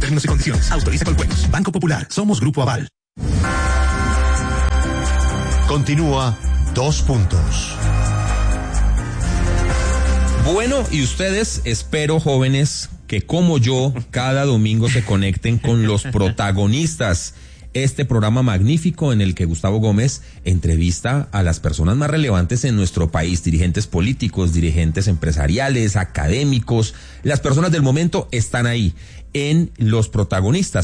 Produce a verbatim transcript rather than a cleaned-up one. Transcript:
términos y condiciones. Autoriza Coljuegos. Banco Popular. Somos Grupo Aval. Continúa Dos Puntos. Bueno, y ustedes, espero, jóvenes, que como yo, cada domingo se conecten con los protagonistas. Este programa magnífico en el que Gustavo Gómez entrevista a las personas más relevantes en nuestro país, dirigentes políticos, dirigentes empresariales, académicos. Las personas del momento están ahí en Los Protagonistas.